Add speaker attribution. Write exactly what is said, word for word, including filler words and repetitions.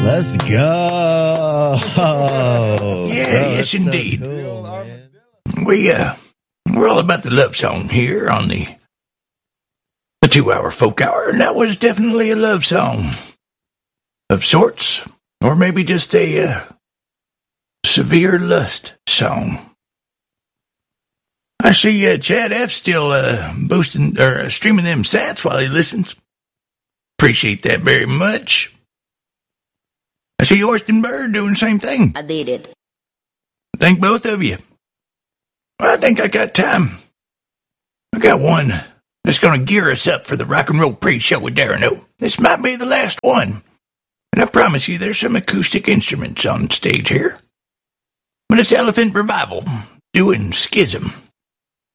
Speaker 1: Let's go.
Speaker 2: Yeah,
Speaker 1: Bro,
Speaker 2: yes,
Speaker 1: that's so
Speaker 2: indeed.
Speaker 1: cool, man.
Speaker 2: We, uh, we're all about the love song here on the, the two-hour folk hour, and that was definitely a love song of sorts, or maybe just a uh, severe lust song. I see uh, Chad F. still uh, boosting or uh, streaming them sats while he listens. Appreciate that very much. I see Orson Bird doing the same thing.
Speaker 3: I did it.
Speaker 2: Thank both of you. Well, I think I got time. I got one that's going to gear us up for the rock and roll pre-show with Darren O. This might be the last one. And I promise you there's some acoustic instruments on stage here. But it's Elephant Revival doing Schism.